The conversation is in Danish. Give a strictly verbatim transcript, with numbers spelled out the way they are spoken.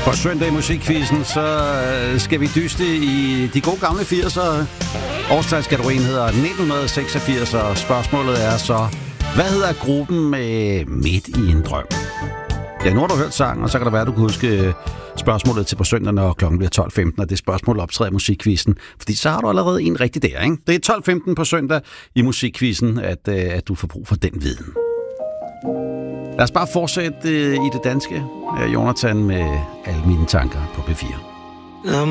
På søndag i Musikquizzen, så skal vi dyste i de gode gamle firsere. Årstalskategorien hedder nitten seksogfirs, og spørgsmålet er så, hvad hedder gruppen med Midt i en drøm? Ja, nu har du hørt sangen, og så kan det være, at du kan huske spørgsmålet til på søndag, når klokken bliver tolv femten, og det spørgsmål optræder i Musikquizzen. Fordi så har du allerede en rigtig der, ikke? Det er tolv femten på søndag i Musikquizzen, at, at du får brug for den viden. Lad os bare fortsætte i det danske, Jonathan, med alle mine tanker på P fire.